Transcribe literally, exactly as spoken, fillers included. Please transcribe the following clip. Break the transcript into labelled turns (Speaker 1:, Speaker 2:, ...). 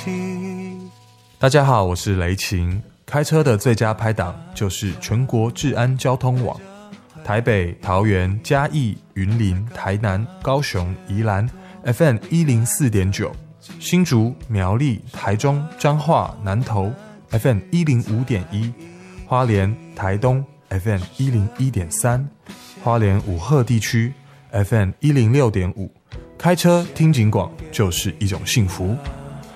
Speaker 1: 起。
Speaker 2: 大家好，我是雷晴。开车的最佳拍档就是全国治安交通网，台北、桃园、嘉义、云林、台南、高雄、宜兰 F M 一零四点九，新竹、苗栗、台中、彰化、南投 F M 一零五点一，花莲、台东 F M 一零一点三，花莲五鹤地区 F M 一零六点五。开车听警广就是一种幸福。